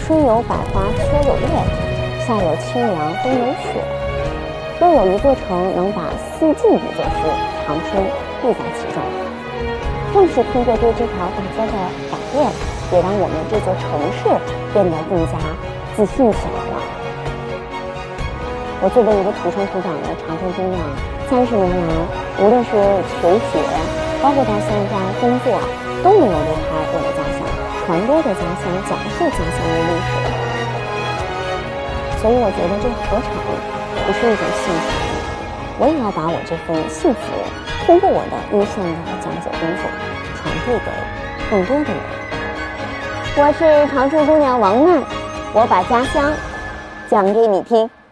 春有百花，秋有月，夏有清凉，冬有雪。若有一座城能把四季比作是长春，必在其中。正是通过对这条大街的改变，也让我们这座城市变得更加自信起来了。我作为一个土生土长的长春姑娘，30年来，无论是求学，包括到现在工作，都没有离开我的家乡，传播着家乡，讲述家乡的历史。所以我觉得这何尝不是一种幸福？我也要把我这份幸福，通过我的一线的讲解工作，传递给更多的人。我是长春姑娘王曼，我把家乡讲给你听。